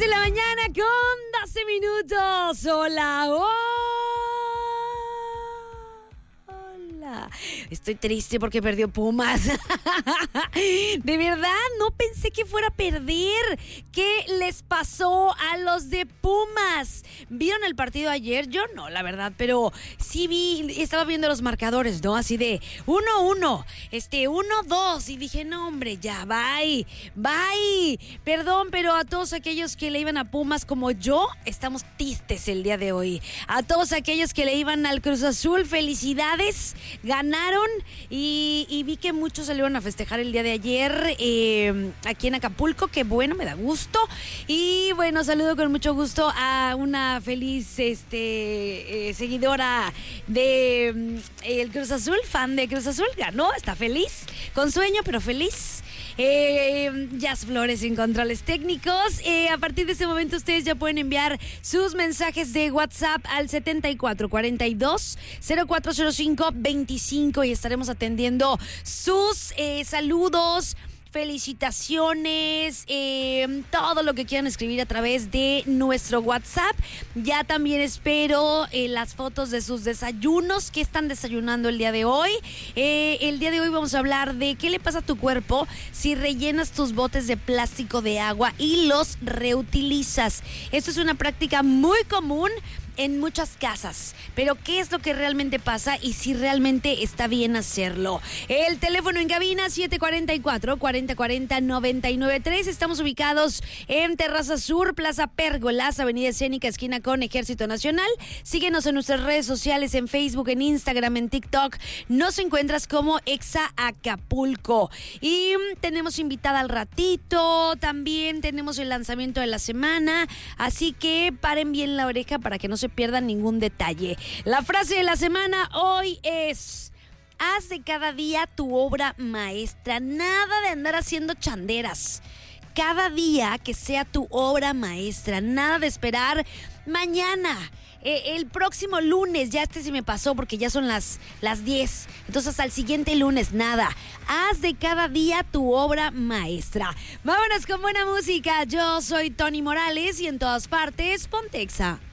de la mañana con 12 minutos. Hola, hola. Estoy triste porque perdió Pumas. De verdad, no pensé que fuera a perder. ¿Qué les pasó a los de Pumas? ¿Vieron el partido ayer? Yo no, la verdad, pero sí estaba viendo los marcadores, ¿no? Así de 1-1, 1-2, y dije, no, hombre, ya, bye. Perdón, pero a todos aquellos que le iban a Pumas como yo, estamos tristes el día de hoy. A todos aquellos que le iban al Cruz Azul, felicidades, ganaron y vi que muchos salieron a festejar el día de ayer aquí en Acapulco, que bueno, me da gusto. Y bueno, saludo con mucho gusto a una feliz seguidora de el Cruz Azul, fan de Cruz Azul, ganó, está feliz, con sueño pero feliz. Jazz Flores en controles técnicos. A partir de este momento ustedes ya pueden enviar sus mensajes de WhatsApp al 7442-040525 y estaremos atendiendo sus saludos, felicitaciones, todo lo que quieran escribir a través de nuestro WhatsApp. Ya también espero las fotos de sus desayunos. ¿Qué están desayunando el día de hoy? El día de hoy vamos a hablar de qué le pasa a tu cuerpo si rellenas tus botes de plástico de agua y los reutilizas. Esto es una práctica muy común en muchas casas, pero ¿qué es lo que realmente pasa y si realmente está bien hacerlo? El teléfono en cabina 744-4040-993. Estamos ubicados en Terraza Sur, Plaza Pérgolas, Avenida Escénica, esquina con Ejército Nacional. Síguenos en nuestras redes sociales, en Facebook, en Instagram, en TikTok. Nos encuentras como Exa Acapulco. Y tenemos invitada al ratito, también tenemos el lanzamiento de la semana, así que paren bien la oreja para que no se pierdan ningún detalle. La frase de la semana hoy es: haz de cada día tu obra maestra. Nada de andar haciendo chanderas. Cada día que sea tu obra maestra. Nada de esperar mañana. El próximo lunes, ya se me pasó porque ya son las 10. Entonces al siguiente lunes, nada. Haz de cada día tu obra maestra. Vámonos con buena música. Yo soy Tony Morales y en todas partes, ponte Exa.